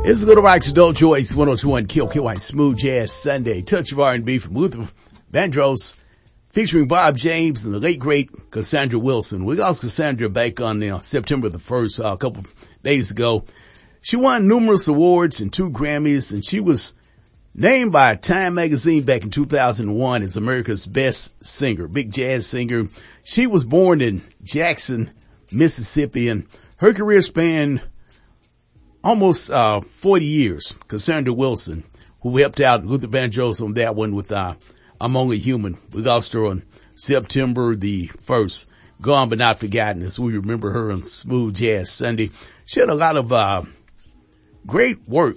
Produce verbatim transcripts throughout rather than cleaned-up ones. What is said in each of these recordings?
It's a Little Rock's Adult Choice, one oh two point one K O K Y Smooth Jazz Sunday. Touch of R and B from Luther Vandross, featuring Bob James and the late, great Cassandra Wilson. We lost Cassandra back on uh, September the first, uh, a couple days ago. She won numerous awards and two Grammys, and she was named by Time magazine back in two thousand one as America's best singer, big jazz singer. She was born in Jackson, Mississippi, and her career spanned almost uh forty years. Cassandra Wilson, who helped out Luther Vandross on that one with uh I'm Only Human. We lost her on September the first. Gone but not forgotten, as we remember her on Smooth Jazz Sunday. She had a lot of uh great work.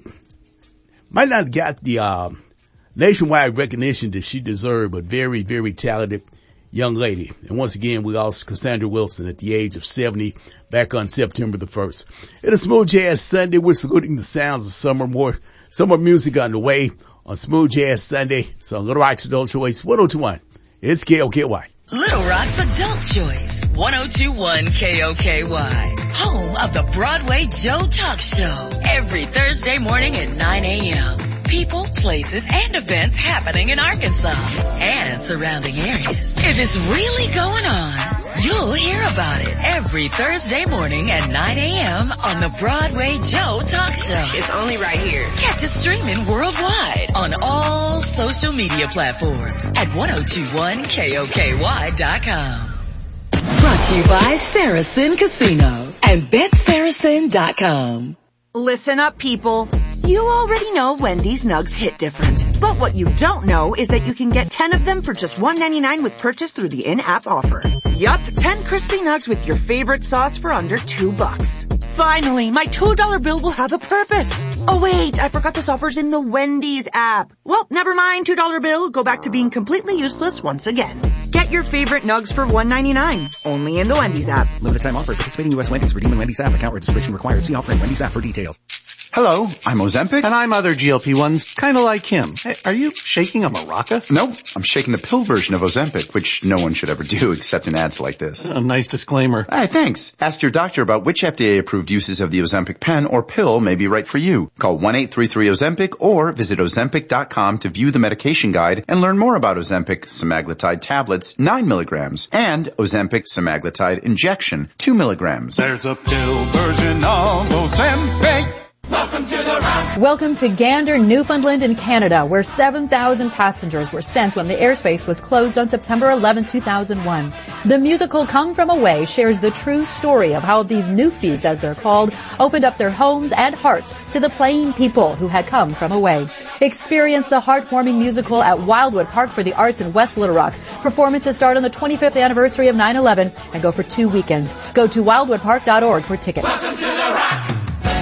Might not have got the uh nationwide recognition that she deserved, but very, very talented young lady. And once again, we lost Cassandra Wilson at the age of seventy back on September the first. In a Smooth Jazz Sunday, we're saluting the sounds of summer. More summer music on the way on Smooth Jazz Sunday. So Little Rock's Adult Choice, one oh two point one. It's K O K Y. Little Rock's Adult Choice, one oh two point one K O K Y. Home of the Broadway Joe Talk Show. Every Thursday morning at nine a.m. People, places, and events happening in Arkansas and surrounding areas. If it's really going on, you'll hear about it every Thursday morning at nine a.m. on the Broadway Joe Talk Show. It's only right here. Catch it streaming worldwide on all social media platforms at ten twenty-one K O K Y dot com. Brought to you by Saracen Casino and Bet Saracen dot com. Listen up, people. You already know Wendy's Nugs hit different. But what you don't know is that you can get ten of them for just one ninety-nine with purchase through the in-app offer. Yup, ten crispy nugs with your favorite sauce for under two bucks. Finally, my two dollar bill will have a purpose. Oh wait, I forgot this offer's in the Wendy's app. Well, never mind, two dollar bill. Go back to being completely useless once again. Get your favorite nugs for one ninety-nine. Only in the Wendy's app. Limited time offer. Participating U S Wendy's. Redeem in Wendy's app. Account registration required. See offer in Wendy's app for details. Hello, I'm Ozempic. And I'm other G L P ones, kind of like him. Hey, are you shaking a maraca? Nope, I'm shaking the pill version of Ozempic, which no one should ever do except in ads like this. A nice disclaimer. Hey, thanks. Ask your doctor about which F D A-approved uses of the Ozempic pen or pill may be right for you. Call one eight three three Ozempic or visit Ozempic dot com to view the medication guide and learn more about Ozempic semaglutide tablets, nine milligrams, and Ozempic semaglutide injection, two milligrams. There's a pill version of Ozempic. Welcome to the rock. Welcome to Gander, Newfoundland in Canada, where seven thousand passengers were sent when the airspace was closed on September eleventh, two thousand one. The musical Come From Away shares the true story of how these Newfies, as they're called, opened up their homes and hearts to the plain people who had come from away. Experience the heartwarming musical at Wildwood Park for the Arts in West Little Rock. Performances start on the twenty-fifth anniversary of nine eleven and go for two weekends. Go to wildwood park dot org for tickets. Welcome to the rock.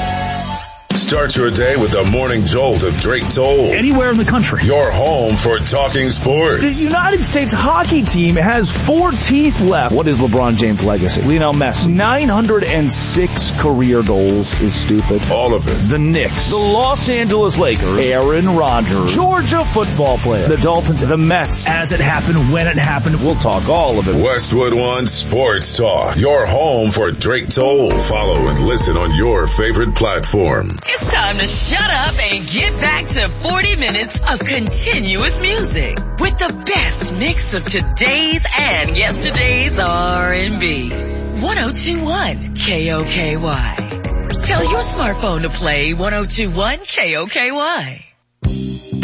Start your day with the morning jolt of Drake Toll. Anywhere in the country. Your home for talking sports. The United States hockey team has four teeth left. What is LeBron James' legacy? Lionel Messi. nine hundred six career goals is stupid. All of it. The Knicks. The Los Angeles Lakers. Aaron Rodgers. Georgia football player. The Dolphins. The Mets. As it happened, when it happened, we'll talk all of it. Westwood One Sports Talk. Your home for Drake Toll. Follow and listen on your favorite platform. It's time to shut up and get back to forty minutes of continuous music with the best mix of today's and yesterday's R and B. ten twenty-one K O K Y. Tell your smartphone to play ten twenty-one K O K Y.